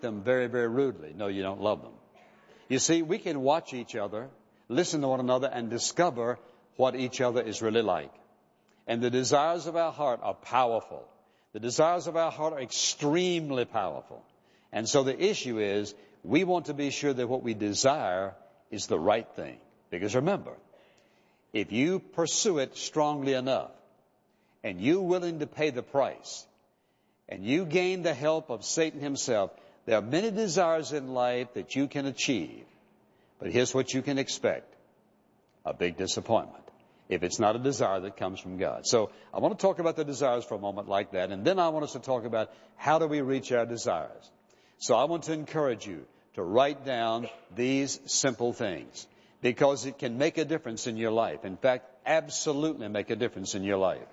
them very, very rudely. No, you don't love them. You see, we can watch each other, listen to one another, and discover what each other is really like. And the desires of our heart are powerful. The desires of our heart are extremely powerful. And so the issue is, we want to be sure that what we desire is the right thing. Because remember, if you pursue it strongly enough, and you're willing to pay the price, and you gain the help of Satan himself, there are many desires in life that you can achieve. But here's what you can expect: a big disappointment if it's not a desire that comes from God. So I want to talk about the desires for a moment like that, and then I want us to talk about how do we reach our desires. So I want to encourage you to write down these simple things, because it can make a difference in your life. In fact, absolutely make a difference in your life.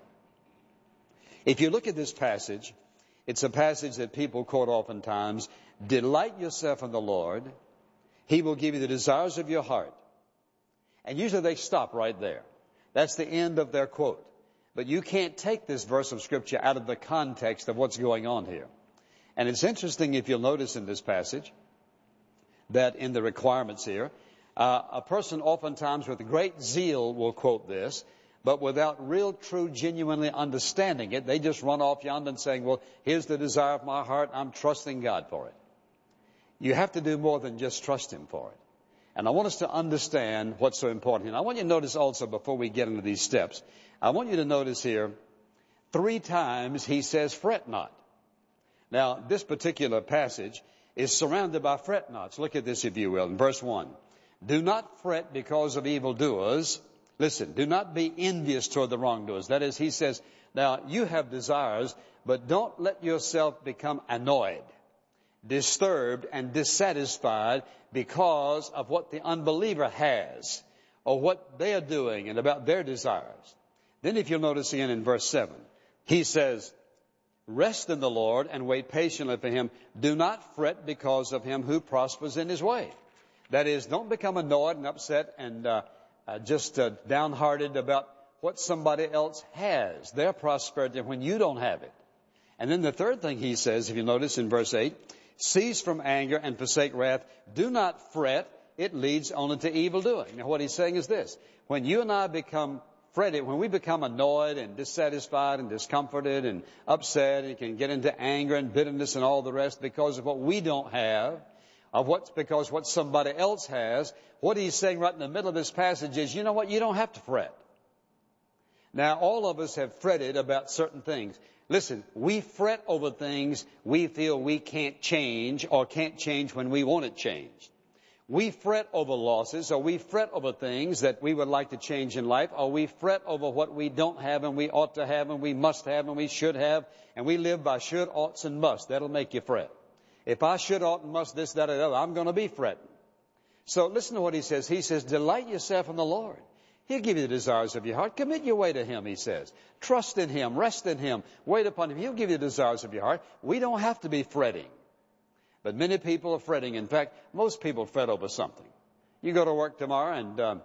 If you look at this passage, it's a passage that people quote oftentimes: delight yourself in the Lord, He will give you the desires of your heart. And usually they stop right there. That's the end of their quote. But you can't take this verse of Scripture out of the context of what's going on here. And it's interesting, if you'll notice in this passage, that in the requirements here, a person oftentimes with great zeal will quote this, but without real, true, genuinely understanding it, they just run off yonder and saying, well, here's the desire of my heart, I'm trusting God for it. You have to do more than just trust Him for it. And I want us to understand what's so important. And I want you to notice also, before we get into these steps, I want you to notice here, 3 times He says, fret not. Now, this particular passage is surrounded by fret nots. Look at this, if you will, in verse 1. Do not fret because of evildoers. Listen, do not be envious toward the wrongdoers. That is, He says, now, you have desires, but don't let yourself become annoyed, disturbed, and dissatisfied because of what the unbeliever has, or what they are doing and about their desires. Then if you'll notice again in verse 7, He says, rest in the Lord and wait patiently for Him. Do not fret because of him who prospers in his way. That is, don't become annoyed and upset and just downhearted about what somebody else has, their prosperity, when you don't have it. And then the third thing He says, if you notice in verse 8, cease from anger and forsake wrath. Do not fret. It leads only to evil doing. Now what He's saying is this: when you and I become fretted, when we become annoyed and dissatisfied and discomforted and upset, and can get into anger and bitterness and all the rest because of what we don't have, because what somebody else has, what He's saying right in the middle of this passage is, you know what, you don't have to fret. Now, all of us have fretted about certain things. Listen, we fret over things we feel we can't change, or can't change when we want it changed. We fret over losses, or we fret over things that we would like to change in life, or we fret over what we don't have and we ought to have and we must have and we should have, and we live by should, oughts, and musts. That'll make you fret. If I should, ought, and must, this, that, or the other, I'm going to be fretting. So listen to what He says. He says, delight yourself in the Lord. He'll give you the desires of your heart. Commit your way to Him, He says. Trust in Him. Rest in Him. Wait upon Him. He'll give you the desires of your heart. We don't have to be fretting. But many people are fretting. In fact, most people fret over something. You go to work tomorrow and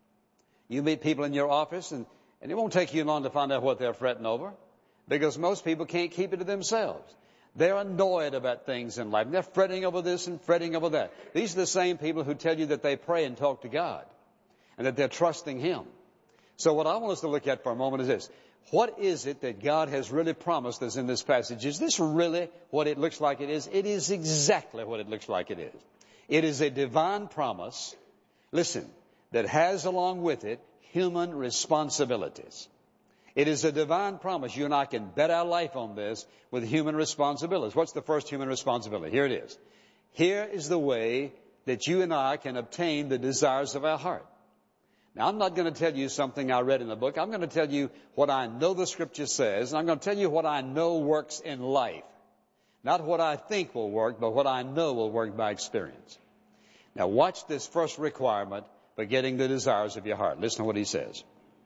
you meet people in your office, and it won't take you long to find out what they're fretting over, because most people can't keep it to themselves. They're annoyed about things in life. They're fretting over this and fretting over that. These are the same people who tell you that they pray and talk to God, and that they're trusting Him. So what I want us to look at for a moment is this: what is it that God has really promised us in this passage? Is this really what it looks like it is? It is exactly what it looks like it is. It is a divine promise, listen, that has along with it human responsibilities. It is a divine promise. You and I can bet our life on this with human responsibilities. What's the first human responsibility? Here it is. Here is the way that you and I can obtain the desires of our heart. Now, I'm not going to tell you something I read in the book. I'm going to tell you what I know the Scripture says, and I'm going to tell you what I know works in life. Not what I think will work, but what I know will work by experience. Now, watch this first requirement for getting the desires of your heart. Listen to what He says.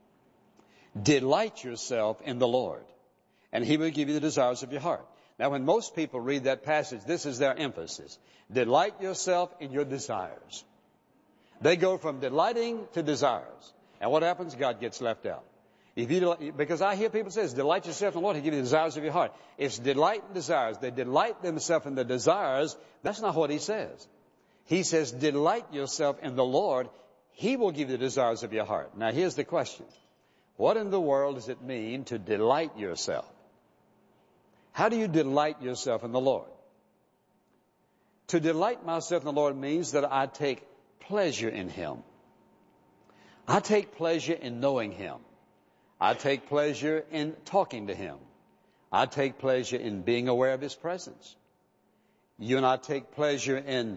Delight yourself in the Lord, and He will give you the desires of your heart. Now, when most people read that passage, this is their emphasis. Delight yourself in your desires. They go from delighting to desires. And what happens? God gets left out. Because I hear people say, delight yourself in the Lord, He'll give you the desires of your heart. It's delight and desires. They delight themselves in the desires. That's not what He says. He says, delight yourself in the Lord. He will give you the desires of your heart. Now here's the question. What in the world does it mean to delight yourself? How do you delight yourself in the Lord? To delight myself in the Lord means that I take pleasure in Him. I take pleasure in knowing Him. I take pleasure in talking to Him. I take pleasure in being aware of His presence. You and I take pleasure in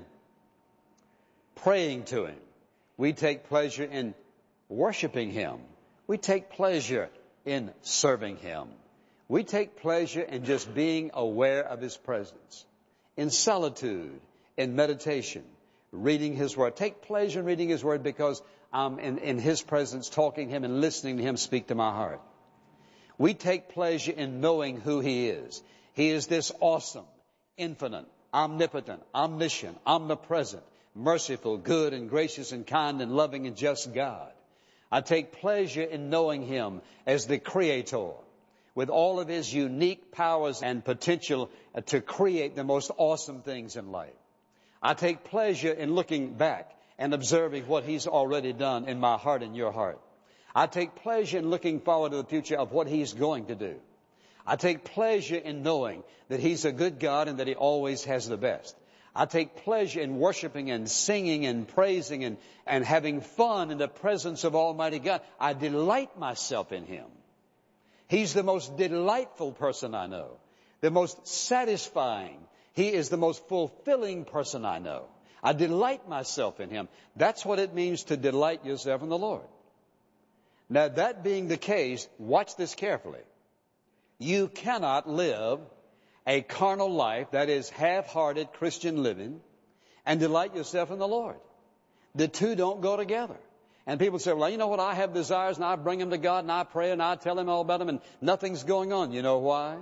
praying to Him. We take pleasure in worshiping Him. We take pleasure in serving Him. We take pleasure in just being aware of His presence. In solitude, in meditation, reading His Word. Take pleasure in reading His Word because I'm in His presence, talking to Him and listening to Him speak to my heart. We take pleasure in knowing who He is. He is this awesome, infinite, omnipotent, omniscient, omnipresent, merciful, good and gracious and kind and loving and just God. I take pleasure in knowing Him as the Creator, with all of His unique powers and potential to create the most awesome things in life. I take pleasure in looking back and observing what He's already done in my heart and your heart. I take pleasure in looking forward to the future of what He's going to do. I take pleasure in knowing that He's a good God and that He always has the best. I take pleasure in worshiping and singing and praising and having fun in the presence of Almighty God. I delight myself in Him. He's the most delightful person I know, the most satisfying. He is the most fulfilling person I know. I delight myself in Him. That's what it means to delight yourself in the Lord. Now, that being the case, watch this carefully. You cannot live a carnal life, that is half-hearted Christian living, and delight yourself in the Lord. The two don't go together. And people say, well, you know what, I have desires and I bring them to God and I pray and I tell Him all about them and nothing's going on. You know why?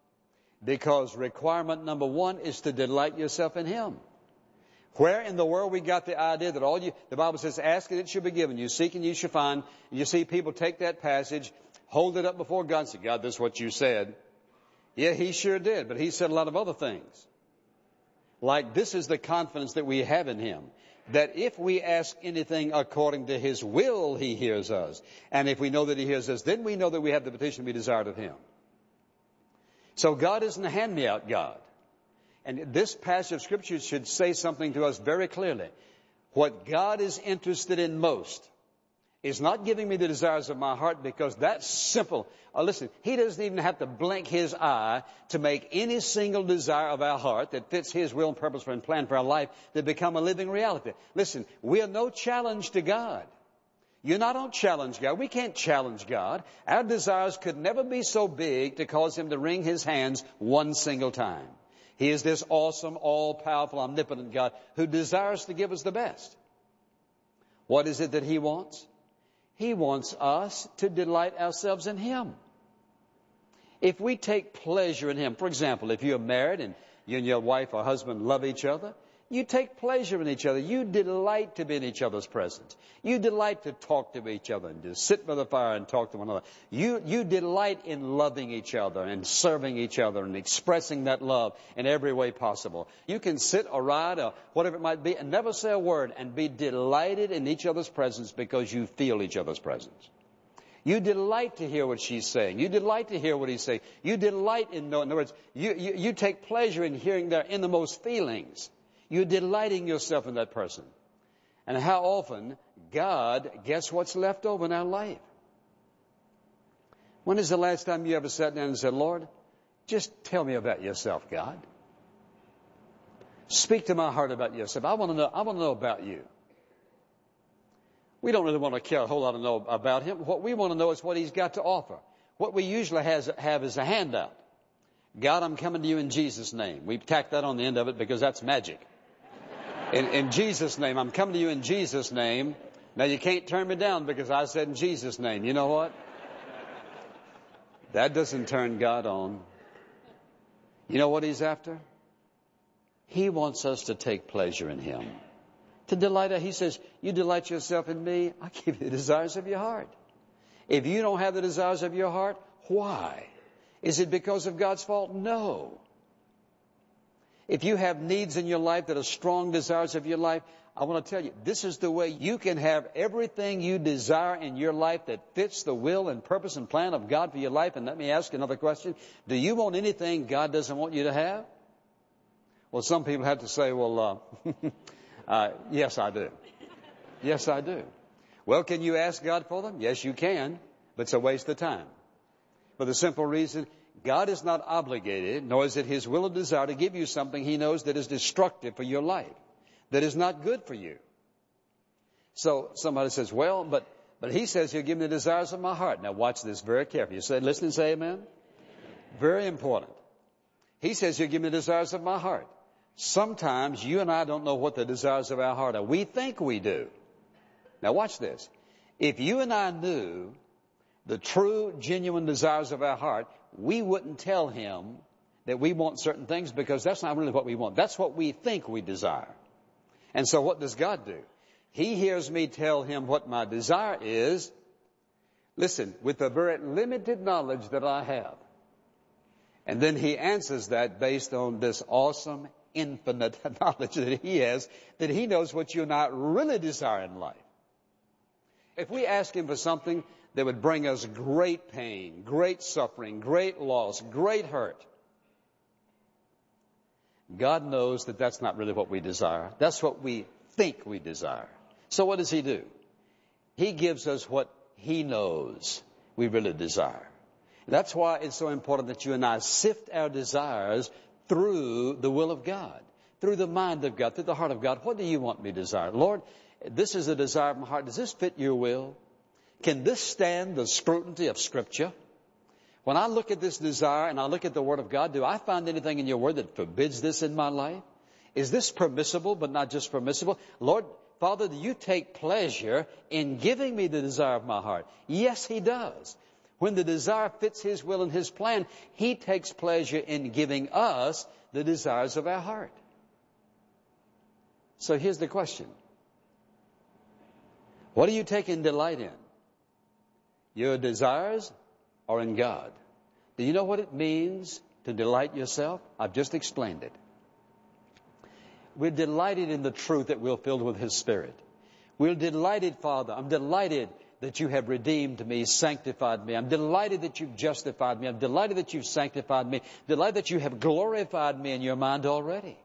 Because requirement number one is to delight yourself in Him. Where in the world we got the idea that the Bible says, ask and it shall be given you, seek and you shall find. And you see people take that passage, hold it up before God and say, God, this is what you said. Yeah, He sure did, but He said a lot of other things. Like this is the confidence that we have in Him, that if we ask anything according to His will, He hears us. And if we know that He hears us, then we know that we have the petition we desired of Him. So God isn't a hand-me-out God. And this passage of Scripture should say something to us very clearly. What God is interested in most is not giving me the desires of my heart, because that's simple. Listen, He doesn't even have to blink His eye to make any single desire of our heart that fits His will and purpose and plan for our life to become a living reality. Listen, we are no challenge to God. You and I don't challenge God. We can't challenge God. Our desires could never be so big to cause Him to wring His hands one single time. He is this awesome, all-powerful, omnipotent God who desires to give us the best. What is it that He wants? He wants us to delight ourselves in Him. If we take pleasure in Him, for example, if you're married and you and your wife or husband love each other, you take pleasure in each other. You delight to be in each other's presence. You delight to talk to each other and to sit by the fire and talk to one another. You delight in loving each other and serving each other and expressing that love in every way possible. You can sit or ride or whatever it might be and never say a word and be delighted in each other's presence because you feel each other's presence. You delight to hear what she's saying. You delight to hear what he's saying. You delight in knowing. In other words, you take pleasure in hearing their innermost feelings. You're delighting yourself in that person. And how often God gets what's left over in our life. When is the last time you ever sat down and said, Lord, just tell me about yourself, God. Speak to my heart about yourself. I want to know about you. We don't really want to care a whole lot to know about Him. What we want to know is what He's got to offer. What we usually have is a handout. God, I'm coming to you in Jesus' name. We tack that on the end of it because that's magic. In Jesus' name, I'm coming to you in Jesus' name. Now, you can't turn me down because I said in Jesus' name. You know what? That doesn't turn God on. You know what He's after? He wants us to take pleasure in Him. To delight, He says, you delight yourself in me, I'll give you the desires of your heart. If you don't have the desires of your heart, why? Is it because of God's fault? No. If you have needs in your life that are strong desires of your life, I want to tell you, this is the way you can have everything you desire in your life that fits the will and purpose and plan of God for your life. And let me ask another question. Do you want anything God doesn't want you to have? Well, some people have to say, well, yes, I do. Yes, I do. Well, can you ask God for them? Yes, you can, but it's a waste of time. For the simple reason, God is not obligated, nor is it His will or desire to give you something He knows that is destructive for your life, that is not good for you. So somebody says, well, but He says He'll give me the desires of my heart. Now watch this very carefully. You say, listen and say amen. Very important. He says He'll give me the desires of my heart. Sometimes you and I don't know what the desires of our heart are. We think we do. Now watch this. If you and I knew the true, genuine desires of our heart, we wouldn't tell Him that we want certain things, because that's not really what we want. That's what we think we desire. And so what does God do? He hears me tell Him what my desire is, listen, with the very limited knowledge that I have. And then He answers that based on this awesome, infinite knowledge that He has, that He knows what you and I really desire in life. If we ask Him for something that would bring us great pain, great suffering, great loss, great hurt, God knows that that's not really what we desire. That's what we think we desire. So what does He do? He gives us what He knows we really desire. That's why it's so important that you and I sift our desires through the will of God, through the mind of God, through the heart of God. What do you want me to desire? Lord, this is a desire of my heart. Does this fit your will? Can this stand the scrutiny of Scripture? When I look at this desire and I look at the Word of God, do I find anything in your Word that forbids this in my life? Is this permissible, but not just permissible? Lord, Father, do you take pleasure in giving me the desire of my heart? Yes, He does. When the desire fits His will and His plan, He takes pleasure in giving us the desires of our heart. So here's the question. What are you taking delight in? Your desires or in God? Do you know what it means to delight yourself? I've just explained it. We're delighted in the truth that we're filled with His Spirit. We're delighted, Father. I'm delighted that you have redeemed me, sanctified me. I'm delighted that you've justified me. I'm delighted that you've sanctified me. Delighted that you have glorified me in your mind already.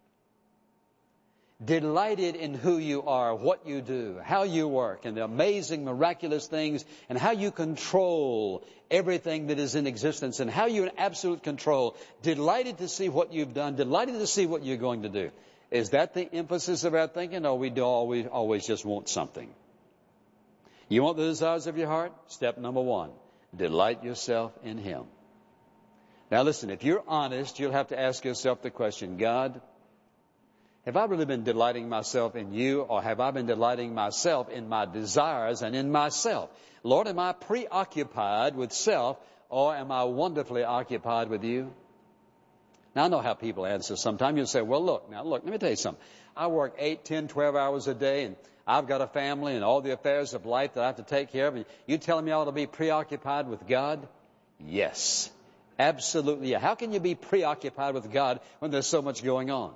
Delighted in who you are, what you do, how you work, and the amazing, miraculous things, and how you control everything that is in existence, and how you're in absolute control. Delighted to see what you've done, delighted to see what you're going to do. Is that the emphasis of our thinking, or we always just want something? You want the desires of your heart? Step number one, delight yourself in Him. Now listen, if you're honest, you'll have to ask yourself the question, God, have I really been delighting myself in you, or have I been delighting myself in my desires and in myself? Lord, am I preoccupied with self, or am I wonderfully occupied with you? Now, I know how people answer sometimes. You'll say, well, look, let me tell you something. I work 8, 10, 12 hours a day, and I've got a family and all the affairs of life that I have to take care of. And you telling me I ought to be preoccupied with God? Yes, absolutely. How can you be preoccupied with God when there's so much going on?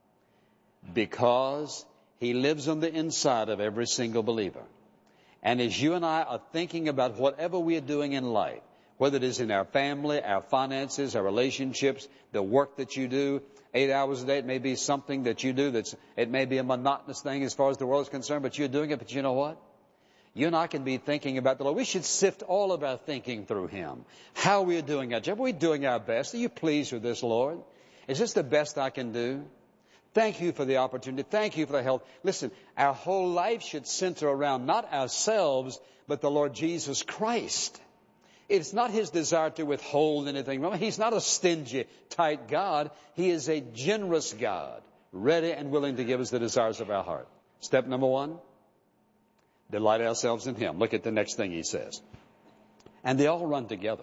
Because He lives on the inside of every single believer. And as you and I are thinking about whatever we are doing in life, whether it is in our family, our finances, our relationships, the work that you do, 8 hours a day, it may be something that you do it may be a monotonous thing as far as the world is concerned, but you're doing it. But you know what? You and I can be thinking about the Lord. We should sift all of our thinking through Him. How we are doing our job. Are we doing our best? Are you pleased with this, Lord? Is this the best I can do? Thank you for the opportunity. Thank you for the help. Listen, our whole life should center around not ourselves, but the Lord Jesus Christ. It's not His desire to withhold anything. Remember, He's not a stingy, tight God. He is a generous God, ready and willing to give us the desires of our heart. Step number one, delight ourselves in Him. Look at the next thing He says. And they all run together.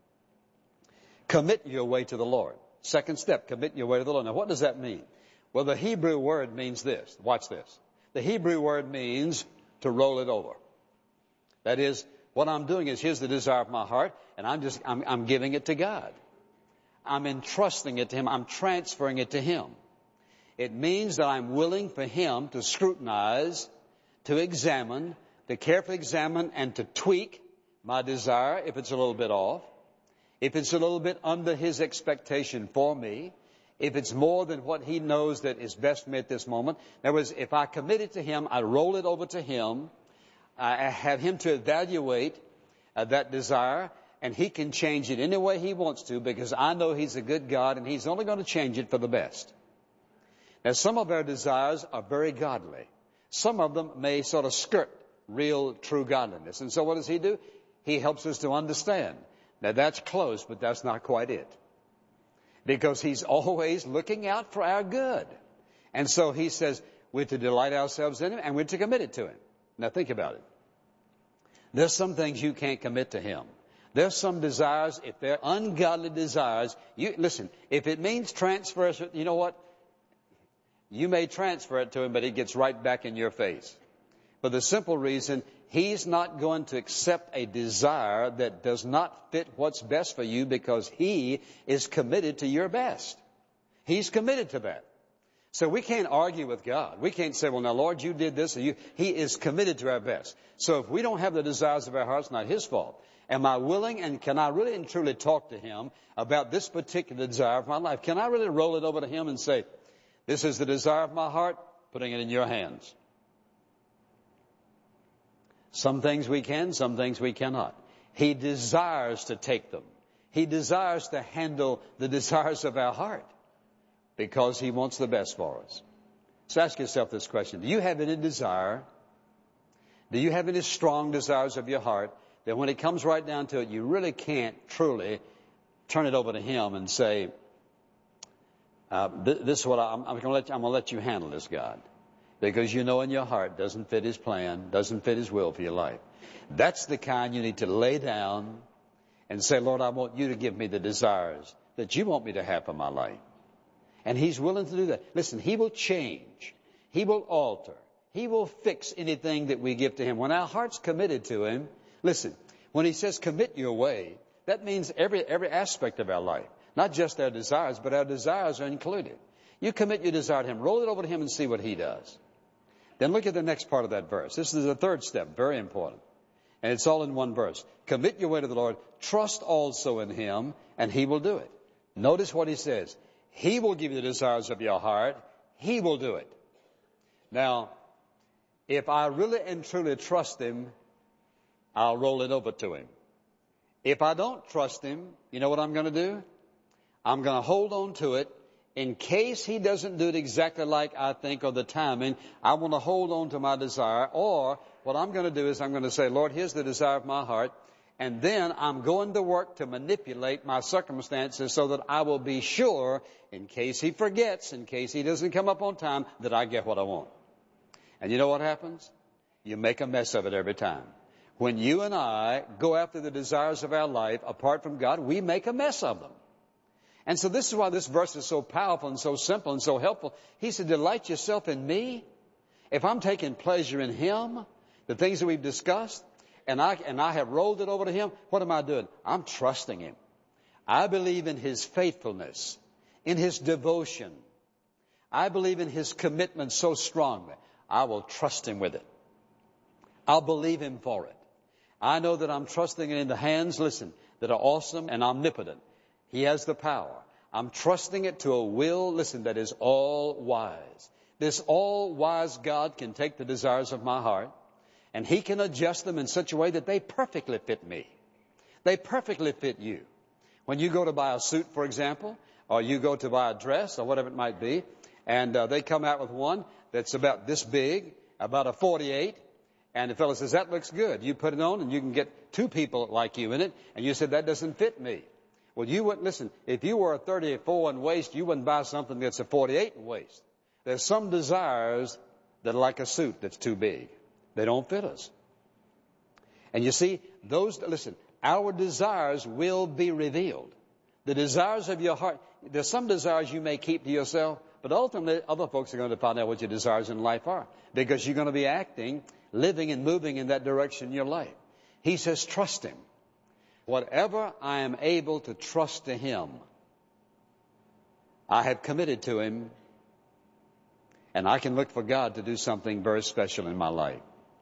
Commit your way to the Lord. Second step, commit your way to the Lord. Now, what does that mean? Well, the Hebrew word means this. Watch this. The Hebrew word means to roll it over. That is, What I'm doing is, here's the desire of my heart, and I'm giving it to God. I'm entrusting it to Him. I'm transferring it to Him. It means that I'm willing for Him to scrutinize, to examine, to carefully examine and to tweak my desire if it's a little bit off, if it's a little bit under His expectation for me, if it's more than what He knows that is best for me at this moment. In other words, if I commit it to Him, I roll it over to Him, I have Him to evaluate that desire, and He can change it any way He wants to, because I know He's a good God and He's only going to change it for the best. Now, some of our desires are very godly. Some of them may sort of skirt real, true godliness. And so what does He do? He helps us to understand. Now, that's close, but that's not quite it. Because He's always looking out for our good. And so He says we're to delight ourselves in Him and we're to commit it to Him. Now, think about it. There's some things you can't commit to Him. There's some desires, if they're ungodly desires, listen, if it means transfer, you know what? You may transfer it to Him, but it gets right back in your face. For the simple reason, He's not going to accept a desire that does not fit what's best for you, because He is committed to your best. He's committed to that. So we can't argue with God. We can't say, well, now, Lord, you did this. He is committed to our best. So if we don't have the desires of our hearts, it's not His fault. Am I willing, and can I really and truly talk to Him about this particular desire of my life? Can I really roll it over to Him and say, this is the desire of my heart, putting it in your hands? Some things we can, some things we cannot. He desires to take them. He desires to handle the desires of our heart, because He wants the best for us. So ask yourself this question. Do you have any desire? Do you have any strong desires of your heart that when it comes right down to it, you really can't truly turn it over to Him and say, this is what I'm going to let you handle this, God. Because you know in your heart doesn't fit His plan, doesn't fit His will for your life. That's the kind you need to lay down and say, Lord, I want you to give me the desires that you want me to have for my life. And He's willing to do that. Listen, He will change. He will alter. He will fix anything that we give to Him. When our heart's committed to Him, listen, when He says commit your way, that means every aspect of our life. Not just our desires, but our desires are included. You commit your desire to Him, roll it over to Him and see what He does. Then look at the next part of that verse. This is the third step, very important. And it's all in one verse. Commit your way to the Lord, trust also in Him, and He will do it. Notice what He says. He will give you the desires of your heart. He will do it. Now, if I really and truly trust Him, I'll roll it over to Him. If I don't trust Him, you know what I'm going to do? I'm going to hold on to it. In case He doesn't do it exactly like I think, or the timing, I want to hold on to my desire. Or what I'm going to do is I'm going to say, Lord, here's the desire of my heart. And then I'm going to work to manipulate my circumstances so that I will be sure, in case He forgets, in case He doesn't come up on time, that I get what I want. And you know what happens? You make a mess of it every time. When you and I go after the desires of our life apart from God, we make a mess of them. And so this is why this verse is so powerful and so simple and so helpful. He said, delight yourself in me. If I'm taking pleasure in Him, the things that we've discussed, and I have rolled it over to Him, what am I doing? I'm trusting Him. I believe in His faithfulness, in His devotion. I believe in His commitment so strongly. I will trust Him with it. I'll believe Him for it. I know that I'm trusting it in the hands, listen, that are awesome and omnipotent. He has the power. I'm trusting it to a will, listen, that is all wise. This all wise God can take the desires of my heart, and He can adjust them in such a way that they perfectly fit me. They perfectly fit you. When you go to buy a suit, for example, or you go to buy a dress or whatever it might be, and they come out with one that's about this big, about a 48, and the fellow says, that looks good. You put it on and you can get two people like you in it, and you said, that doesn't fit me. Well, you wouldn't, listen, if you were a 34 in waist, you wouldn't buy something that's a 48 in waist. There's some desires that are like a suit that's too big. They don't fit us. And you see, our desires will be revealed. The desires of your heart, there's some desires you may keep to yourself, but ultimately other folks are going to find out what your desires in life are, because you're going to be acting, living and moving in that direction in your life. He says, trust Him. Whatever I am able to trust to Him, I have committed to Him, and I can look for God to do something very special in my life.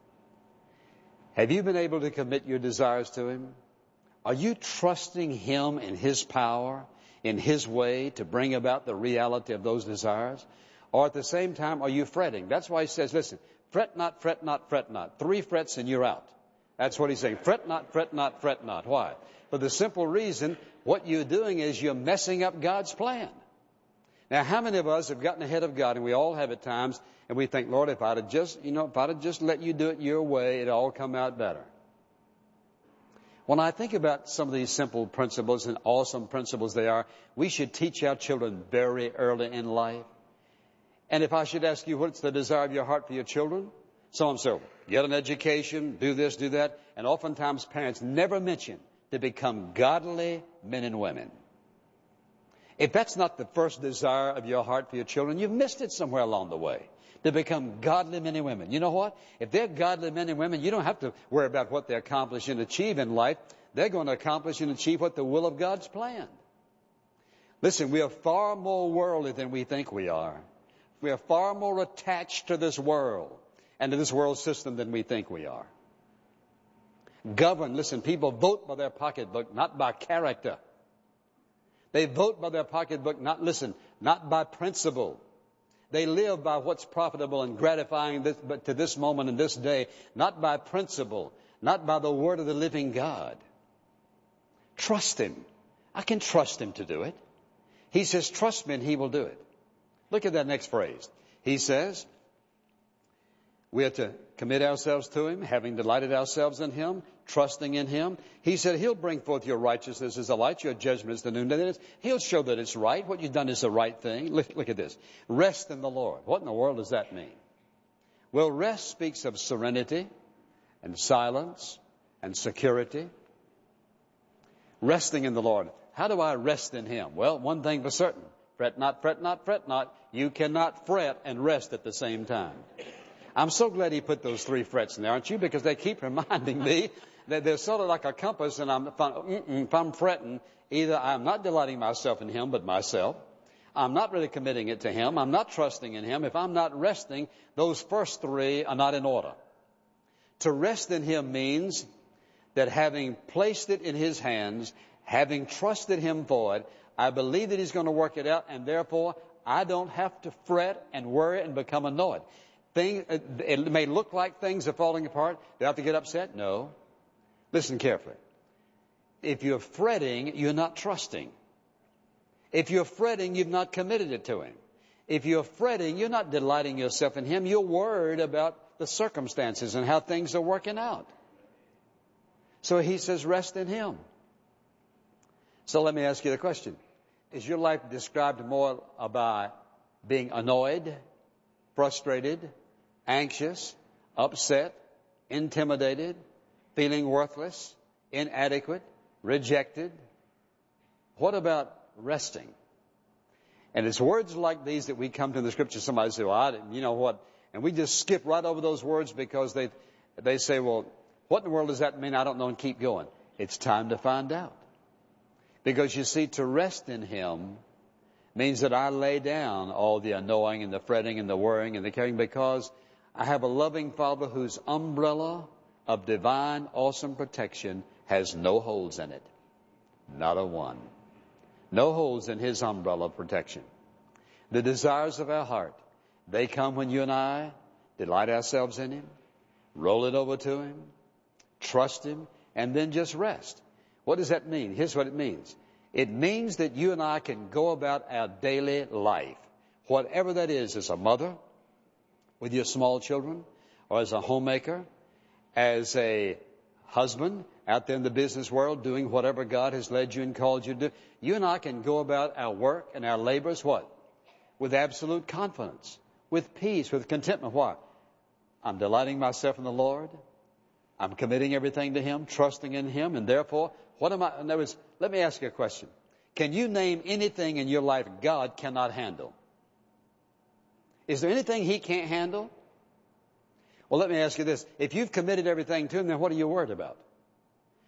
Have you been able to commit your desires to Him? Are you trusting Him in His power, in His way to bring about the reality of those desires? Or at the same time, are you fretting? That's why He says, listen, fret not, fret not, fret not. 3 frets and you're out. That's what He's saying. Fret not, fret not, fret not. Why? For the simple reason, what you're doing is you're messing up God's plan. Now, how many of us have gotten ahead of God, and we all have at times, and we think, Lord, if I'd have just let you do it your way, it'd all come out better. When I think about some of these simple principles and awesome principles they are, we should teach our children very early in life. And if I should ask you, what's the desire of your heart for your children? Some of them say, get an education, do this, do that. And oftentimes parents never mention to become godly men and women. If that's not the first desire of your heart for your children, you've missed it somewhere along the way. To become godly men and women. You know what? If they're godly men and women, you don't have to worry about what they accomplish and achieve in life. They're going to accomplish and achieve what the will of God's planned. Listen, we are far more worldly than we think we are. We are far more attached to this world and to this world system than we think we are. Governed, listen, people vote by their pocketbook, not by character. They vote by their pocketbook, not by principle. They live by what's profitable and gratifying to this moment and this day, not by principle, not by the word of the living God. Trust Him. I can trust Him to do it. He says, trust me and He will do it. Look at that next phrase. He says, we are to commit ourselves to Him, having delighted ourselves in Him, trusting in Him. He said, He'll bring forth your righteousness as the light, your judgment as the noonday. He'll show that it's right. What you've done is the right thing. Look at this. Rest in the Lord. What in the world does that mean? Well, rest speaks of serenity and silence and security. Resting in the Lord. How do I rest in Him? Well, one thing for certain. Fret not, fret not, fret not. You cannot fret and rest at the same time. I'm so glad He put those 3 frets in there, aren't you? Because they keep reminding me that they're sort of like a compass, and if I'm fretting, either I'm not delighting myself in Him, but myself. I'm not really committing it to Him. I'm not trusting in Him. If I'm not resting, those first 3 are not in order. To rest in Him means that having placed it in His hands, having trusted Him for it, I believe that He's going to work it out, and therefore I don't have to fret and worry and become annoyed. It may look like things are falling apart. Do I have to get upset? No. Listen carefully. If you're fretting, you're not trusting. If you're fretting, you've not committed it to Him. If you're fretting, you're not delighting yourself in Him. You're worried about the circumstances and how things are working out. So He says, rest in Him. So let me ask you the question. Is your life described more by being annoyed, frustrated, anxious, upset, intimidated, feeling worthless, inadequate, rejected? What about resting? And it's words like these that we come to in the Scripture. Somebody say, well, you know what? And we just skip right over those words because they say, well, what in the world does that mean? I don't know, and keep going. It's time to find out. Because you see, to rest in Him means that I lay down all the annoying and the fretting and the worrying and the caring, because I have a loving Father whose umbrella of divine, awesome protection has no holes in it. Not a one. No holes in His umbrella of protection. The desires of our heart, they come when you and I delight ourselves in Him, roll it over to Him, trust Him, and then just rest. What does that mean? Here's what it means. It means that you and I can go about our daily life, whatever that is, as a mother with your small children, or as a homemaker, as a husband out there in the business world doing whatever God has led you and called you to do. You and I can go about our work and our labors, what? With absolute confidence, with peace, with contentment. Why? I'm delighting myself in the Lord. I'm committing everything to Him, trusting in Him, and therefore, what am I? In other words, let me ask you a question. Can you name anything in your life God cannot handle? Is there anything He can't handle? Well, let me ask you this. If you've committed everything to Him, then what are you worried about?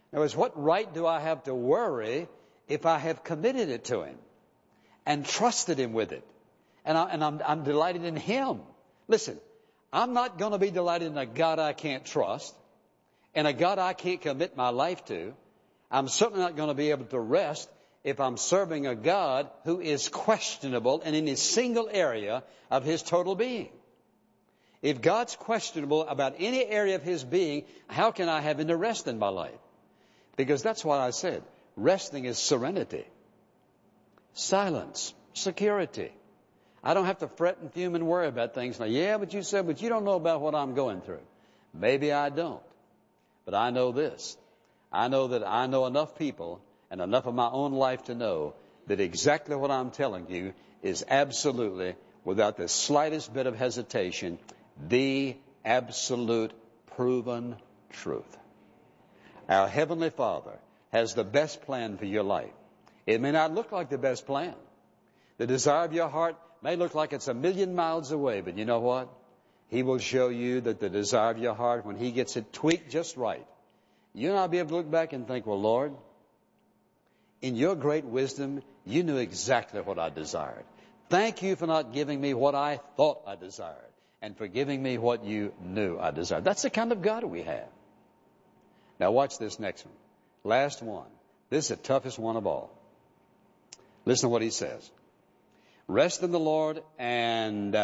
In other words, what right do I have to worry if I have committed it to Him and trusted Him with it? And I'm delighted in Him. Listen, I'm not going to be delighted in a God I can't trust and a God I can't commit my life to. I'm certainly not going to be able to rest if I'm serving a God who is questionable in any single area of His total being. If God's questionable about any area of His being, how can I have any rest in my life? Because that's what I said. Resting is serenity, silence, security. I don't have to fret and fume and worry about things. Now, yeah, but you said, but you don't know about what I'm going through. Maybe I don't. But I know this. I know that I know enough people and enough of my own life to know that exactly what I'm telling you is absolutely, without the slightest bit of hesitation, the absolute proven truth. Our Heavenly Father has the best plan for your life. It may not look like the best plan. The desire of your heart may look like it's 1,000,000 miles away, but you know what? He will show you that the desire of your heart, when He gets it tweaked just right, you'll not be able to look back and think, well, Lord, in your great wisdom, you knew exactly what I desired. Thank you for not giving me what I thought I desired and for giving me what you knew I desired. That's the kind of God we have. Now watch this next one. Last one. This is the toughest one of all. Listen to what He says. Rest in the Lord and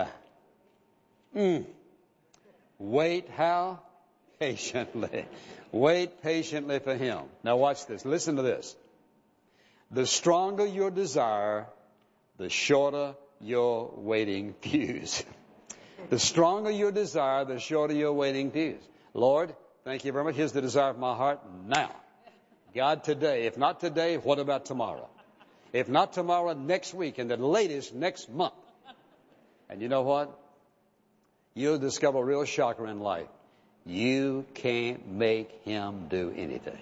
wait how? Patiently. Wait patiently for Him. Now watch this. Listen to this. The stronger your desire, the shorter your waiting fuse. The stronger your desire, the shorter your waiting fuse. Lord, thank you very much. Here's the desire of my heart now. God, today. If not today, what about tomorrow? If not tomorrow, next week, and the latest next month. And you know what? You'll discover a real shocker in life. You can't make Him do anything.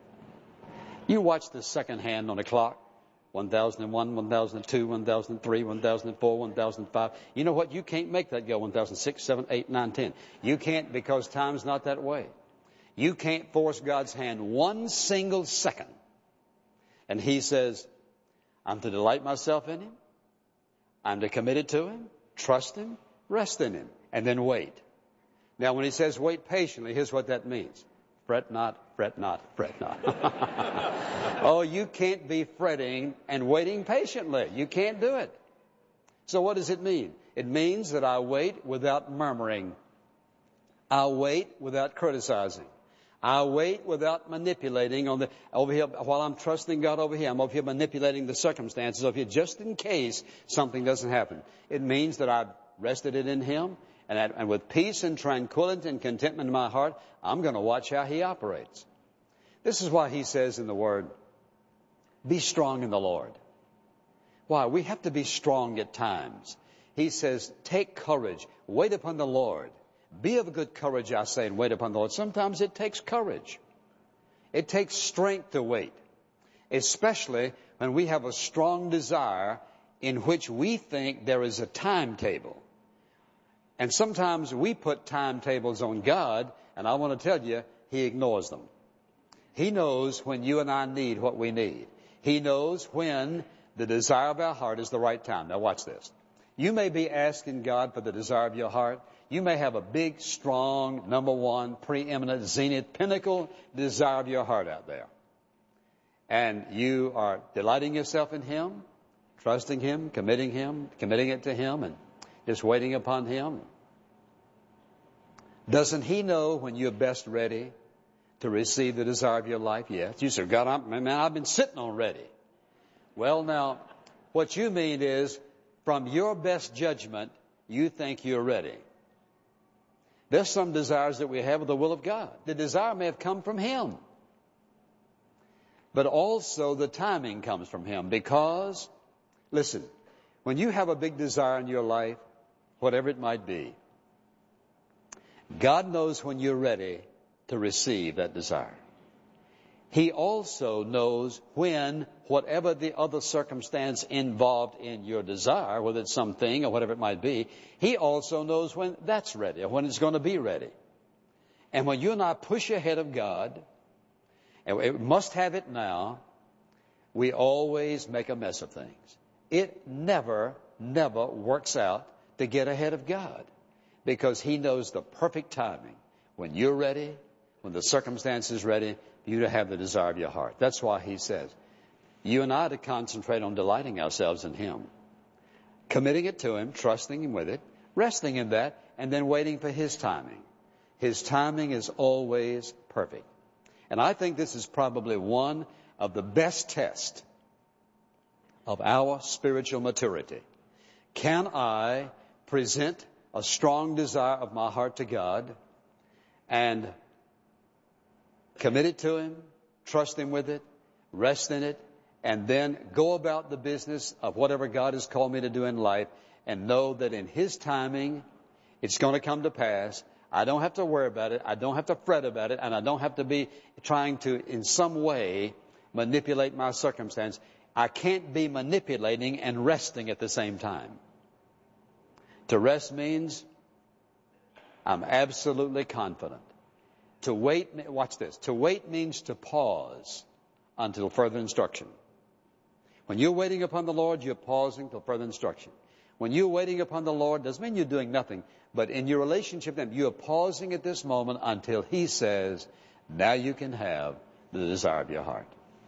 You watch the second hand on the clock. 1001, 1002, 1003, 1004, 1005. You know what? You can't make that go 1006, 7, 8, 9, 10. You can't, because time's not that way. You can't force God's hand one single second. And He says, I'm to delight myself in Him. I'm to commit it to Him, trust Him, rest in Him, and then wait. Now, when He says wait patiently, here's what that means. Fret not, fret not, fret not. Oh, you can't be fretting and waiting patiently. You can't do it. So what does it mean? It means that I wait without murmuring. I wait without criticizing. I wait without manipulating over here while I'm trusting God over here. I'm over here manipulating the circumstances over here just in case something doesn't happen. It means that I've rested it in Him, and with peace and tranquility and contentment in my heart, I'm going to watch how He operates. This is why He says in the Word, be strong in the Lord. Why? We have to be strong at times. He says, take courage, wait upon the Lord. Be of good courage, I say, and wait upon the Lord. Sometimes it takes courage. It takes strength to wait, especially when we have a strong desire in which we think there is a timetable. And sometimes we put timetables on God, and I want to tell you, He ignores them. He knows when you and I need what we need. He knows when the desire of our heart is the right time. Now watch this. You may be asking God for the desire of your heart. You may have a big, strong, number one, preeminent, zenith, pinnacle desire of your heart out there. And you are delighting yourself in Him, trusting Him, committing it to Him, and just waiting upon Him. Doesn't He know when you're best ready to receive the desire of your life? Yes. You say, God, I've been sitting on ready. Well, now, what you mean is, from your best judgment, you think you're ready. There's some desires that we have of the will of God. The desire may have come from Him. But also the timing comes from Him because, listen, when you have a big desire in your life, whatever it might be, God knows when you're ready to receive that desire. He also knows when, whatever the other circumstance involved in your desire, whether it's something or whatever it might be, He also knows when that's ready or when it's going to be ready. And when you and I push ahead of God and it must have it now, we always make a mess of things. It never works out to get ahead of God, because He knows the perfect timing when you're ready, when the circumstance is ready, for you to have the desire of your heart. That's why He says, you and I to concentrate on delighting ourselves in Him, committing it to Him, trusting Him with it, resting in that, and then waiting for His timing. His timing is always perfect. And I think this is probably one of the best tests of our spiritual maturity. Can I present a strong desire of my heart to God and commit it to Him, trust Him with it, rest in it, and then go about the business of whatever God has called me to do in life, and know that in His timing, it's going to come to pass. I don't have to worry about it. I don't have to fret about it. And I don't have to be trying to, in some way, manipulate my circumstance. I can't be manipulating and resting at the same time. To rest means I'm absolutely confident. To wait, watch this. To wait means to pause until further instruction. When you're waiting upon the Lord, you're pausing till further instruction. When you're waiting upon the Lord, doesn't mean you're doing nothing, but in your relationship with Him, you're pausing at this moment until He says, now you can have the desire of your heart.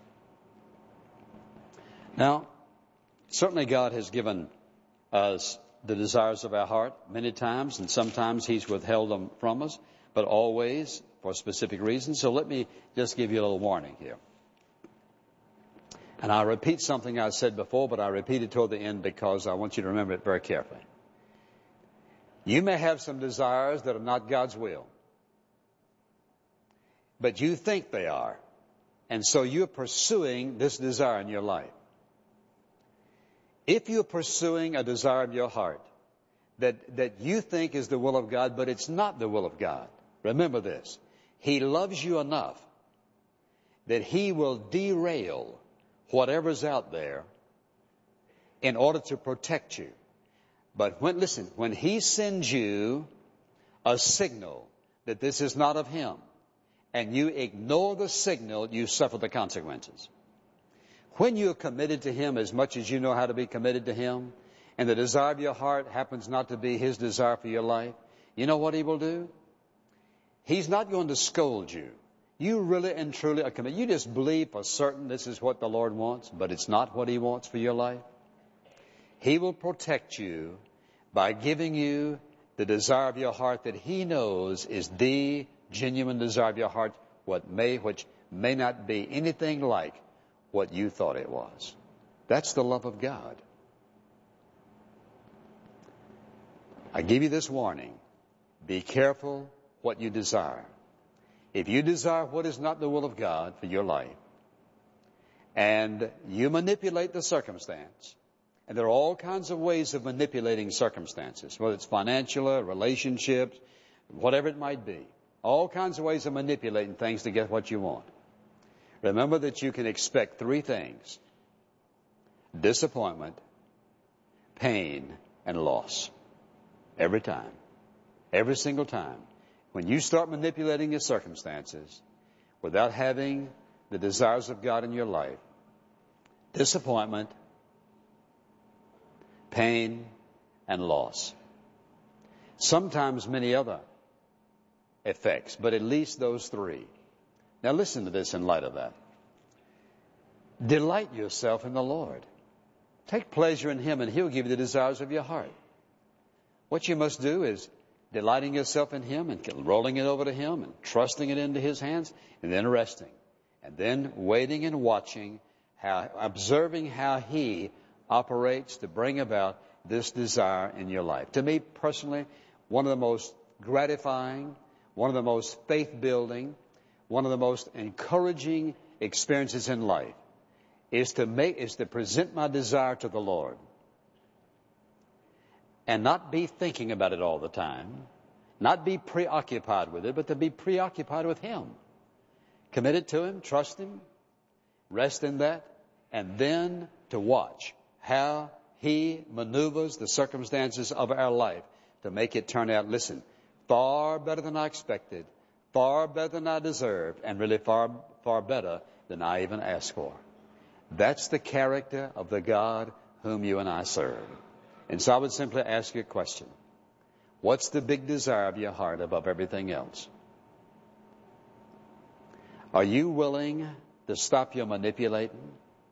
Now, certainly God has given us the desires of our heart many times, and sometimes He's withheld them from us, but always for specific reasons. So let me just give you a little warning here. And I'll repeat something I said before, but I repeat it toward the end because I want you to remember it very carefully. You may have some desires that are not God's will, but you think they are. And so you're pursuing this desire in your life. If you're pursuing a desire of your heart that you think is the will of God, but it's not the will of God, remember this. He loves you enough that He will derail whatever's out there in order to protect you. But when He sends you a signal that this is not of Him, and you ignore the signal, you suffer the consequences. When you're committed to Him as much as you know how to be committed to Him, and the desire of your heart happens not to be His desire for your life, you know what He will do? He's not going to scold you. You really and truly are committed. You just believe for certain this is what the Lord wants, but it's not what He wants for your life. He will protect you by giving you the desire of your heart that He knows is the genuine desire of your heart, which may not be anything like what you thought it was. That's the love of God. I give you this warning. Be careful what you desire. If you desire what is not the will of God for your life, and you manipulate the circumstance, and there are all kinds of ways of manipulating circumstances, whether it's financial or relationships, whatever it might be, all kinds of ways of manipulating things to get what you want. Remember that you can expect three things: disappointment, pain, and loss. Every time. Every single time. When you start manipulating your circumstances without having the desires of God in your life, disappointment, pain, and loss. Sometimes many other effects, but at least those three. Now listen to this in light of that. Delight yourself in the Lord. Take pleasure in Him, and He'll give you the desires of your heart. What you must do is delighting yourself in Him and rolling it over to Him and trusting it into His hands, and then resting, and then waiting and watching, observing how He operates to bring about this desire in your life. To me personally, one of the most gratifying, one of the most faith-building, one of the most encouraging experiences in life is to present my desire to the Lord and not be thinking about it all the time, not be preoccupied with it, but to be preoccupied with Him. Commit it to Him, trust Him, rest in that, and then to watch how He maneuvers the circumstances of our life to make it turn out, listen, far better than I expected, far better than I deserve, and really far, far better than I even asked for. That's the character of the God whom you and I serve. And so I would simply ask you a question. What's the big desire of your heart above everything else? Are you willing to stop your manipulating?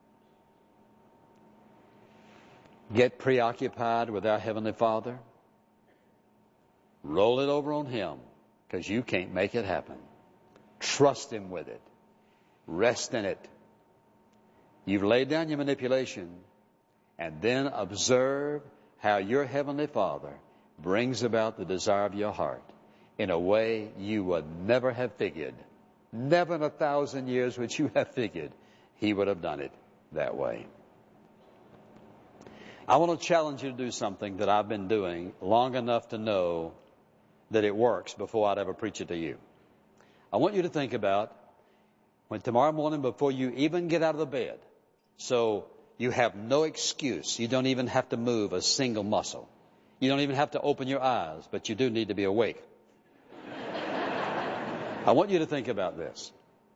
Get preoccupied with our Heavenly Father? Roll it over on Him, because you can't make it happen. Trust Him with it. Rest in it. You've laid down your manipulation, and then observe how your Heavenly Father brings about the desire of your heart in a way you would never have figured. Never in 1,000 years would you have figured He would have done it that way. I want to challenge you to do something that I've been doing long enough to know that it works before I'd ever preach it to you. I want you to think about when tomorrow morning before you even get out of the bed, so you have no excuse. You don't even have to move a single muscle. You don't even have to open your eyes, but you do need to be awake. I want you to think about this.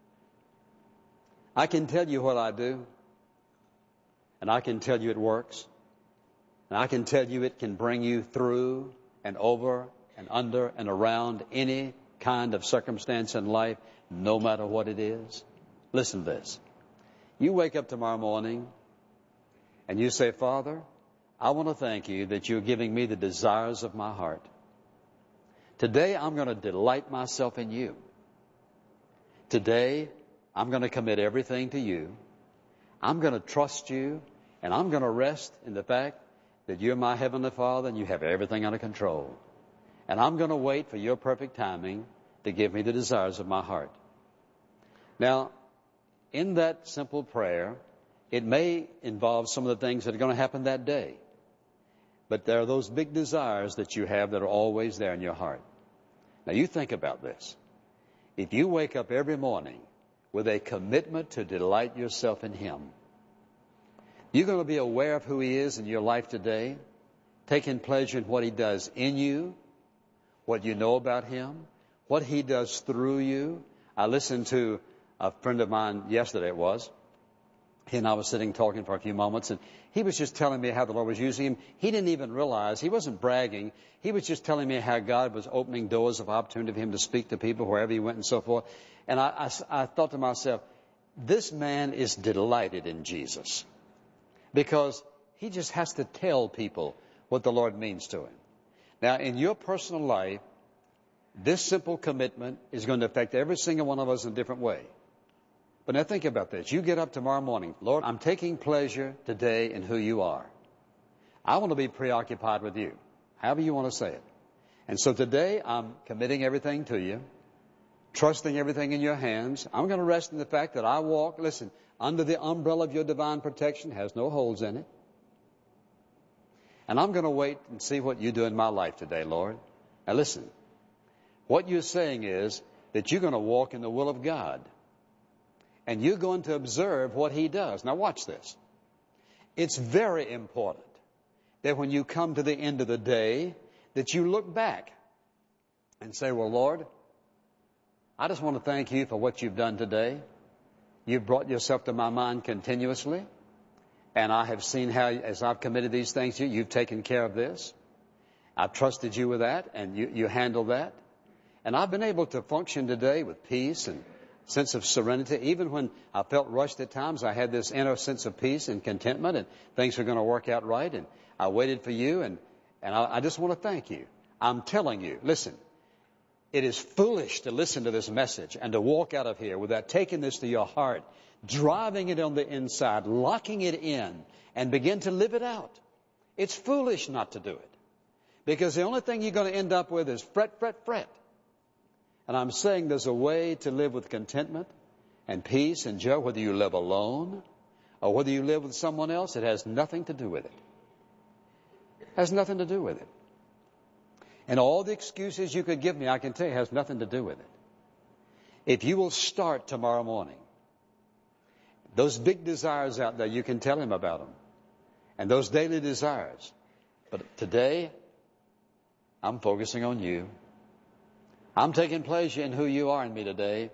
I can tell you what I do, and I can tell you it works, and I can tell you it can bring you through and over and under and around any kind of circumstance in life, no matter what it is. Listen to this. You wake up tomorrow morning and you say, Father, I want to thank you that you're giving me the desires of my heart. Today I'm going to delight myself in you. Today I'm going to commit everything to you. I'm going to trust you, and I'm going to rest in the fact that you're my Heavenly Father and you have everything under control. And I'm going to wait for your perfect timing to give me the desires of my heart. Now, in that simple prayer, it may involve some of the things that are going to happen that day. But there are those big desires that you have that are always there in your heart. Now, you think about this. If you wake up every morning with a commitment to delight yourself in Him, you're going to be aware of who He is in your life today, taking pleasure in what He does in you, what you know about Him, what He does through you. I listened to a friend of mine yesterday, it was. He and I was sitting talking for a few moments, and he was just telling me how the Lord was using him. He didn't even realize, he wasn't bragging. He was just telling me how God was opening doors of opportunity for him to speak to people wherever he went and so forth. And I thought to myself, this man is delighted in Jesus, because he just has to tell people what the Lord means to him. Now, in your personal life, this simple commitment is going to affect every single one of us in a different way. But now think about this. You get up tomorrow morning, Lord, I'm taking pleasure today in who you are. I want to be preoccupied with you, however you want to say it. And so today I'm committing everything to you, trusting everything in your hands. I'm going to rest in the fact that I walk, listen, under the umbrella of your divine protection, has no holes in it. And I'm going to wait and see what you do in my life today, Lord. Now listen, what you're saying is that you're going to walk in the will of God. And you're going to observe what He does. Now watch this. It's very important that when you come to the end of the day, that you look back and say, well, Lord, I just want to thank you for what you've done today. You've brought yourself to my mind continuously. And I have seen how, as I've committed these things to you, you've taken care of this. I've trusted you with that, and you handled that. And I've been able to function today with peace and sense of serenity. Even when I felt rushed at times, I had this inner sense of peace and contentment, and things were going to work out right. And I waited for you, and I just want to thank you. I'm telling you, listen, it is foolish to listen to this message and to walk out of here without taking this to your heart, driving it on the inside, locking it in, and begin to live it out. It's foolish not to do it, because the only thing you're going to end up with is fret, fret, fret. And I'm saying there's a way to live with contentment and peace and joy, whether you live alone or whether you live with someone else. It has nothing to do with it. It has nothing to do with it. And all the excuses you could give me, I can tell you, has nothing to do with it. If you will start tomorrow morning, those big desires out there, you can tell Him about them. And those daily desires. But today, I'm focusing on you. I'm taking pleasure in who you are in me today.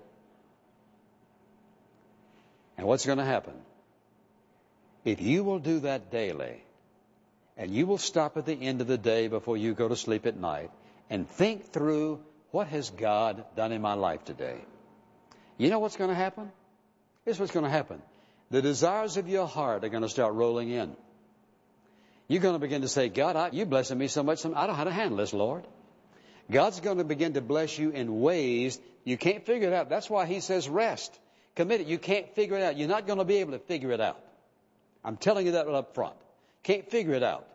And what's going to happen? If you will do that daily, and you will stop at the end of the day before you go to sleep at night and think through, what has God done in my life today? You know what's going to happen? Here's what's going to happen. The desires of your heart are going to start rolling in. You're going to begin to say, God, you're blessing me so much, I don't know how to handle this, Lord. God's going to begin to bless you in ways you can't figure it out. That's why He says rest. Commit it. You can't figure it out. You're not going to be able to figure it out. I'm telling you that right up front. Can't figure it out.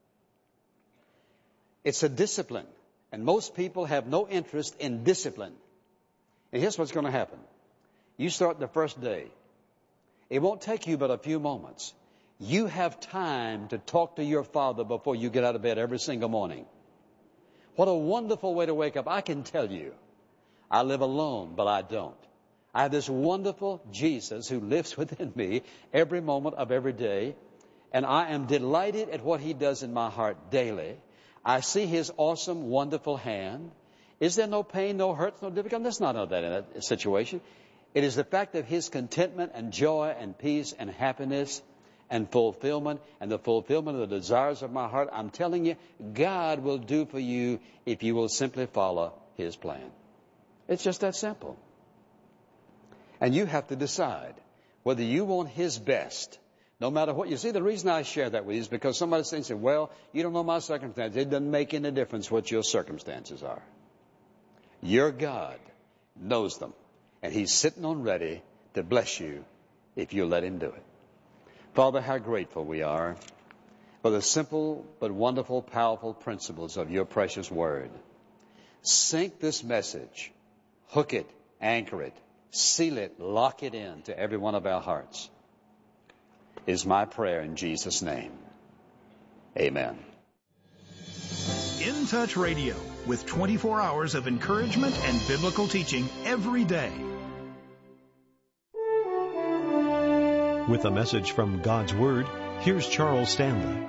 It's a discipline. And most people have no interest in discipline. And here's what's going to happen. You start the first day. It won't take you but a few moments. You have time to talk to your Father before you get out of bed every single morning. What a wonderful way to wake up. I can tell you, I live alone, but I don't. I have this wonderful Jesus who lives within me every moment of every day, and I am delighted at what He does in my heart daily. I see His awesome, wonderful hand. Is there no pain, no hurt, no difficulty? There's none of that in that situation. It is the fact of His contentment and joy and peace and happiness and fulfillment, and the fulfillment of the desires of my heart. I'm telling you, God will do for you if you will simply follow His plan. It's just that simple. And you have to decide whether you want His best, no matter what. You see, the reason I share that with you is because somebody says, well, you don't know my circumstances. It doesn't make any difference what your circumstances are. Your God knows them, and He's sitting on ready to bless you if you let Him do it. Father, how grateful we are for the simple but wonderful, powerful principles of your precious word. Sink this message, hook it, anchor it, seal it, lock it in to every one of our hearts, is my prayer in Jesus' name. Amen. In Touch Radio, with 24 hours of encouragement and biblical teaching every day. With a message from God's Word, here's Charles Stanley.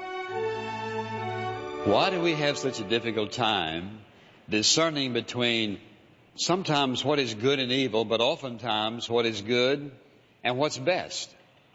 Why do we have such a difficult time discerning between sometimes what is good and evil, but oftentimes what is good and what's best?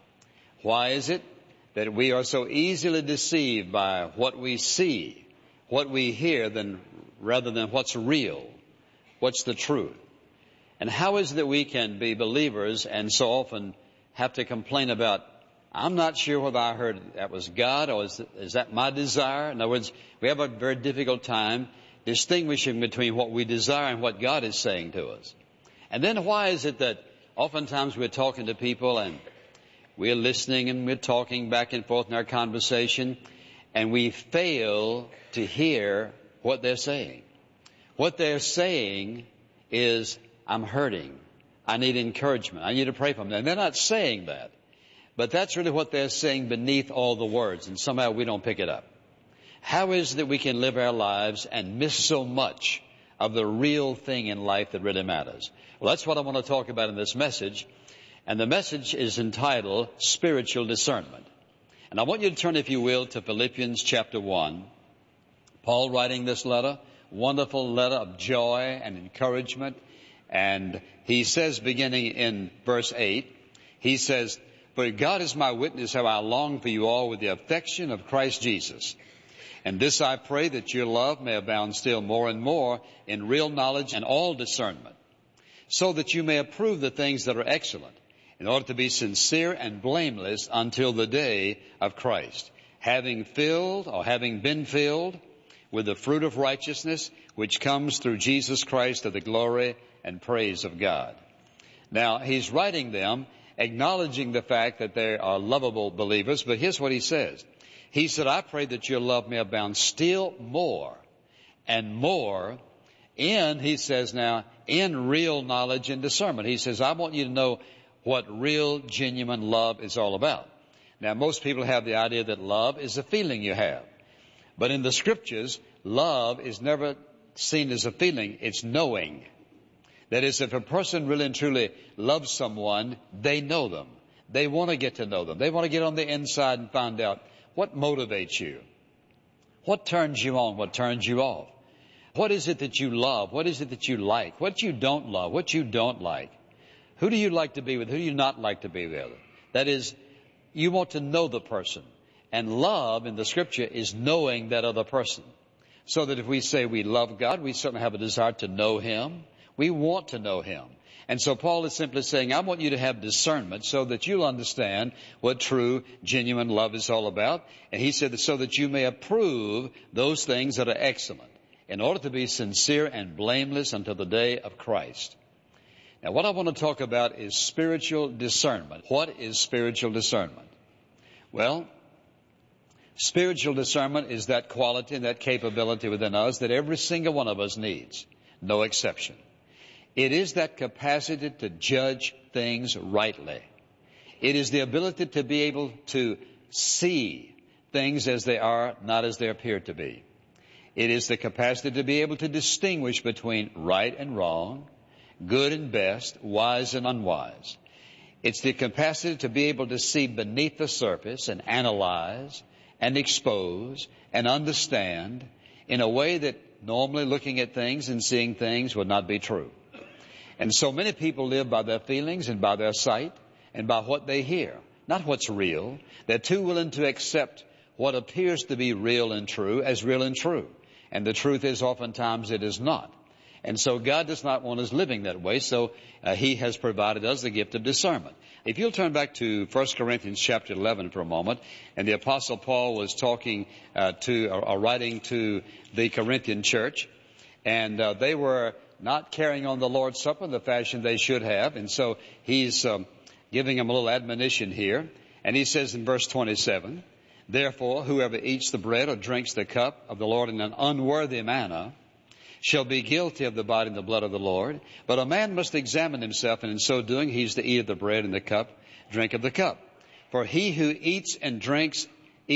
Why is it that we are so easily deceived by what we see, what we hear, rather than what's real, what's the truth? And how is it that we can be believers and so often have to complain about, I'm not sure whether I heard that was God or is that my desire? In other words, we have a very difficult time distinguishing between what we desire and what God is saying to us. And then why is it that oftentimes we're talking to people and we're listening and we're talking back and forth in our conversation and we fail to hear what they're saying? What they're saying is, I'm hurting. I need encouragement. I need to pray for them. And they're not saying that. But that's really what they're saying beneath all the words. And somehow we don't pick it up. How is it that we can live our lives and miss so much of the real thing in life that really matters? Well, that's what I want to talk about in this message. And the message is entitled Spiritual Discernment. And I want you to turn, if you will, to Philippians chapter 1. Paul writing this letter, wonderful letter of joy and encouragement. And he says, beginning in verse 8, he says, For God is my witness how I long for you all with the affection of Christ Jesus. And this I pray, that your love may abound still more and more in real knowledge and all discernment, so that you may approve the things that are excellent, in order to be sincere and blameless until the day of Christ, having been filled with the fruit of righteousness, which comes through Jesus Christ to the glory and praise of God. Now, he's writing them, acknowledging the fact that they are lovable believers, but here's what he says. He said, I pray that your love may abound still more and more in, he says now, in real knowledge and discernment. He says, I want you to know what real, genuine love is all about. Now, most people have the idea that love is a feeling you have. But in the Scriptures, love is never seen as a feeling, it's knowing. That is, if a person really and truly loves someone, they know them. They want to get to know them. They want to get on the inside and find out what motivates you. What turns you on, what turns you off. What is it that you love? What is it that you like? What you don't love? What you don't like? Who do you like to be with? Who do you not like to be with? That is, you want to know the person. And love in the Scripture is knowing that other person. So that if we say we love God, we certainly have a desire to know Him. We want to know Him. And so Paul is simply saying, I want you to have discernment so that you'll understand what true, genuine love is all about. And he said that so that you may approve those things that are excellent, in order to be sincere and blameless until the day of Christ. Now, what I want to talk about is spiritual discernment. What is spiritual discernment? Well, spiritual discernment is that quality and that capability within us that every single one of us needs, no exception. It is that capacity to judge things rightly. It is the ability to be able to see things as they are, not as they appear to be. It is the capacity to be able to distinguish between right and wrong, good and best, wise and unwise. It's the capacity to be able to see beneath the surface and analyze and expose and understand in a way that normally looking at things and seeing things would not be true. And so many people live by their feelings and by their sight and by what they hear, not what's real. They're too willing to accept what appears to be real and true as real and true. And the truth is oftentimes it is not. And so God does not want us living that way, so He has provided us the gift of discernment. If you'll turn back to 1 Corinthians chapter 11 for a moment, and the Apostle Paul was talking writing to the Corinthian church, and they were not carrying on the Lord's Supper in the fashion they should have. And so he's giving them a little admonition here. And he says in verse 27, therefore, whoever eats the bread or drinks the cup of the Lord in an unworthy manner shall be guilty of the body and the blood of the Lord. But a man must examine himself, and in so doing he's to eat of the bread and the cup, drink of the cup. For he who eats and drinks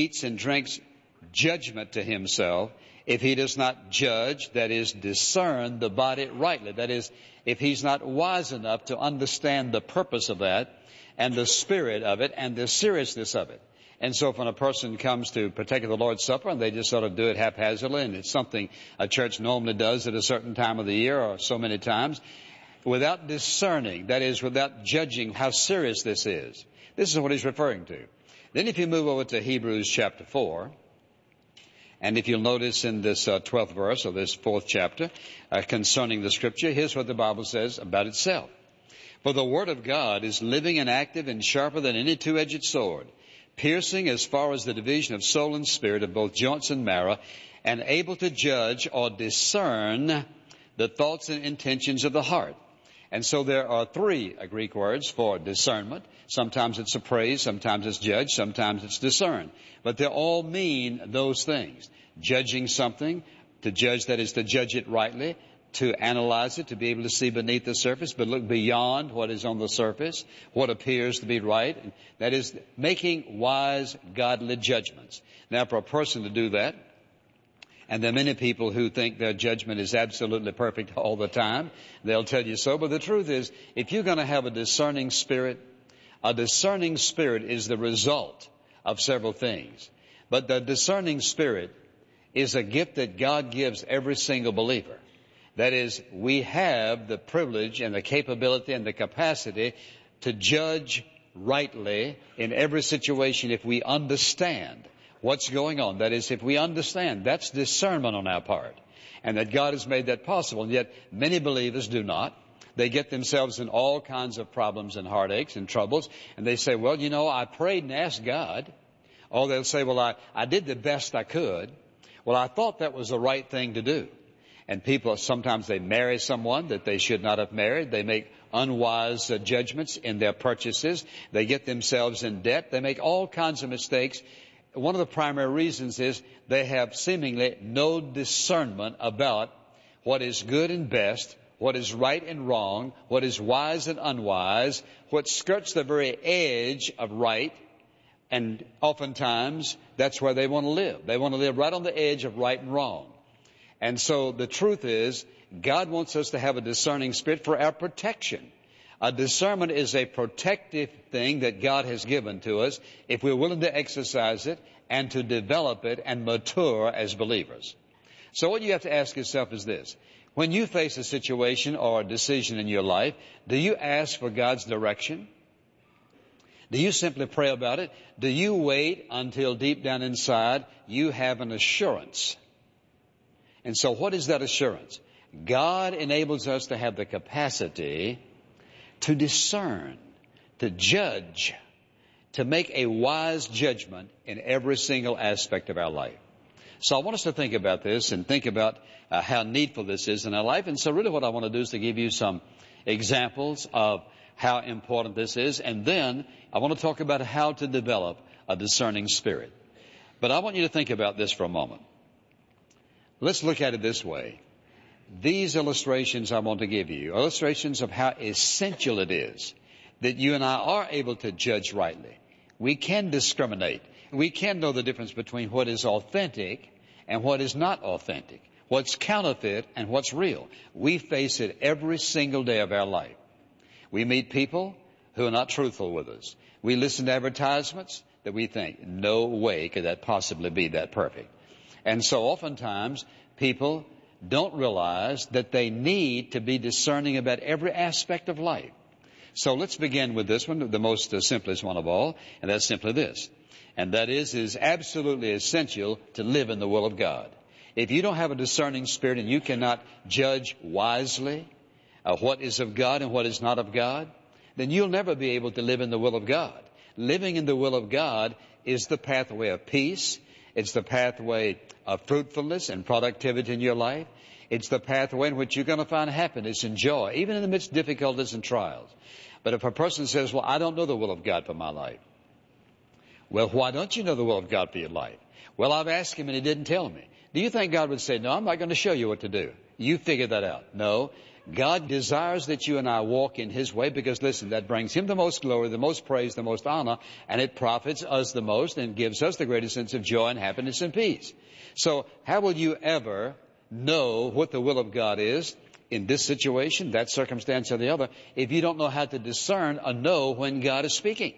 judgment to himself, if he does not judge, that is, discern the body rightly. That is, if he's not wise enough to understand the purpose of that and the spirit of it and the seriousness of it. And so when a person comes to partake of the Lord's Supper and they just sort of do it haphazardly, and it's something a church normally does at a certain time of the year or so many times, without discerning, that is, without judging how serious this is what he's referring to. Then if you move over to Hebrews chapter 4, and if you'll notice in this 12th verse of this 4th chapter concerning the Scripture, here's what the Bible says about itself. For the Word of God is living and active and sharper than any two-edged sword, piercing as far as the division of soul and spirit, of both joints and marrow, and able to judge or discern the thoughts and intentions of the heart. And so there are three Greek words for discernment. Sometimes it's appraise, sometimes it's judge, sometimes it's discern. But they all mean those things. Judging something, to judge, that is to judge it rightly, to analyze it, to be able to see beneath the surface, but look beyond what is on the surface, what appears to be right. And that is making wise, godly judgments. Now, for a person to do that, and there are many people who think their judgment is absolutely perfect all the time. They'll tell you so. But the truth is, if you're going to have a discerning spirit is the result of several things. But the discerning spirit is a gift that God gives every single believer. That is, we have the privilege and the capability and the capacity to judge rightly in every situation if we understand what's going on. That is, if we understand, that's discernment on our part. And that God has made that possible. And yet, many believers do not. They get themselves in all kinds of problems and heartaches and troubles. And they say, well, you know, I prayed and asked God. Or they'll say, well, I did the best I could. Well, I thought that was the right thing to do. And people, sometimes they marry someone that they should not have married. They make unwise judgments in their purchases. They get themselves in debt. They make all kinds of mistakes. One of the primary reasons is they have seemingly no discernment about what is good and best, what is right and wrong, what is wise and unwise, what skirts the very edge of right. And oftentimes, that's where they want to live. They want to live right on the edge of right and wrong. And so the truth is, God wants us to have a discerning spirit for our protection. A discernment is a protective thing that God has given to us if we're willing to exercise it and to develop it and mature as believers. So what you have to ask yourself is this. When you face a situation or a decision in your life, do you ask for God's direction? Do you simply pray about it? Do you wait until deep down inside you have an assurance? And so what is that assurance? God enables us to have the capacity to discern, to judge, to make a wise judgment in every single aspect of our life. So I want us to think about this and think about how needful this is in our life. And so really what I want to do is to give you some examples of how important this is. And then I want to talk about how to develop a discerning spirit. But I want you to think about this for a moment. Let's look at it this way. These illustrations I want to give you, illustrations of how essential it is that you and I are able to judge rightly. We can discriminate. We can know the difference between what is authentic and what is not authentic, what's counterfeit and what's real. We face it every single day of our life. We meet people who are not truthful with us. We listen to advertisements that we think, no way could that possibly be that perfect. And so oftentimes people don't realize that they need to be discerning about every aspect of life. So let's begin with this one, the most simplest one of all, and that's simply this. And that is absolutely essential to live in the will of God. If you don't have a discerning spirit and you cannot judge wisely what is of God and what is not of God, then you'll never be able to live in the will of God. Living in the will of God is the pathway of peace. It's the pathway of fruitfulness and productivity in your life. It's the pathway in which you're going to find happiness and joy, even in the midst of difficulties and trials. But if a person says, well, I don't know the will of God for my life. Well, why don't you know the will of God for your life? Well, I've asked him and he didn't tell me. Do you think God would say, no, I'm not going to show you what to do. You figure that out. No, God desires that you and I walk in his way because, listen, that brings him the most glory, the most praise, the most honor, and it profits us the most and gives us the greatest sense of joy and happiness and peace. So how will you ever know what the will of God is in this situation, that circumstance, or the other, if you don't know how to discern or know when God is speaking?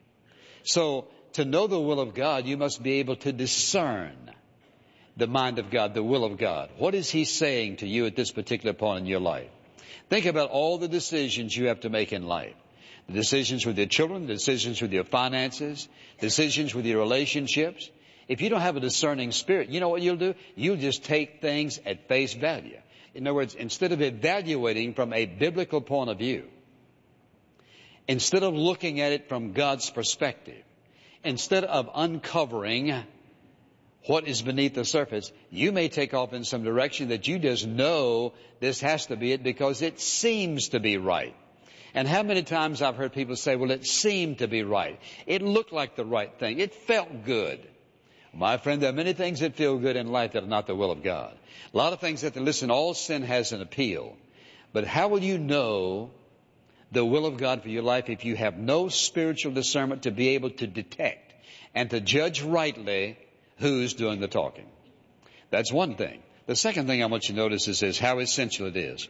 So to know the will of God, you must be able to discern the mind of God, the will of God. What is he saying to you at this particular point in your life? Think about all the decisions you have to make in life. The decisions with your children, the decisions with your finances, decisions with your relationships. If you don't have a discerning spirit, you know what you'll do? You'll just take things at face value. In other words, instead of evaluating from a biblical point of view, instead of looking at it from God's perspective, instead of uncovering what is beneath the surface, you may take off in some direction that you just know this has to be it because it seems to be right. And how many times I've heard people say, well, it seemed to be right. It looked like the right thing. It felt good. My friend, there are many things that feel good in life that are not the will of God. A lot of things that, listen, all sin has an appeal. But how will you know the will of God for your life if you have no spiritual discernment to be able to detect and to judge rightly who's doing the talking? That's one thing. The second thing I want you to notice is how essential it is.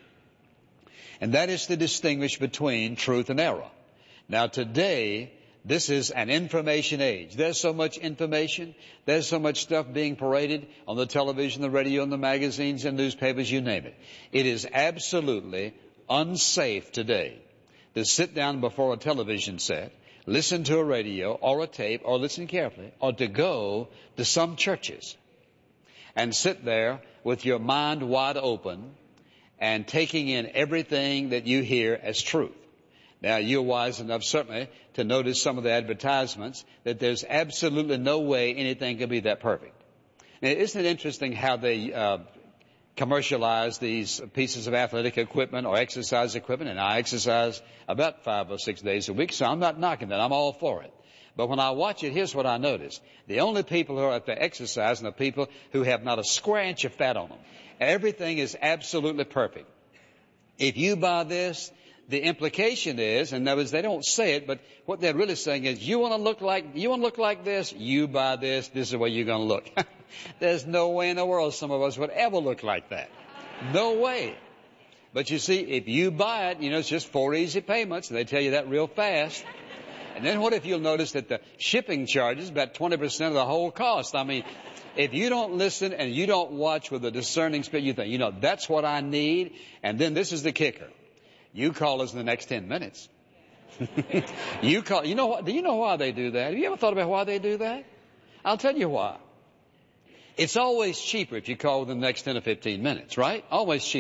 And that is to distinguish between truth and error. Now today, this is an information age. There's so much information. There's so much stuff being paraded on the television, the radio, and the magazines and newspapers, you name it. It is absolutely unsafe today to sit down before a television set, listen to a radio or a tape, or listen carefully, or to go to some churches and sit there with your mind wide open and taking in everything that you hear as truth. Now, you're wise enough, certainly, to notice some of the advertisements that there's absolutely no way anything can be that perfect. Now, isn't it interesting how they commercialize these pieces of athletic equipment or exercise equipment? And I exercise about 5 or 6 days a week, so I'm not knocking that. I'm all for it. But when I watch it, here's what I notice. The only people who are at the exercising are people who have not a square inch of fat on them. Everything is absolutely perfect. If you buy this, the implication is, in other words, they don't say it, but what they're really saying is, you want to look like this, you buy this is the way you're going to look. There's no way in the world some of us would ever look like that. No way. But you see, if you buy it, it's just 4 easy payments. They tell you that real fast. And then what if you'll notice that the shipping charge is about 20% of the whole cost? I mean, if you don't listen and you don't watch with a discerning spirit, you think, that's what I need. And then this is the kicker. You call us in the next 10 minutes. You call, do you know why they do that? Have you ever thought about why they do that? I'll tell you why. It's always cheaper if you call within the next 10 or 15 minutes, right? Always cheaper.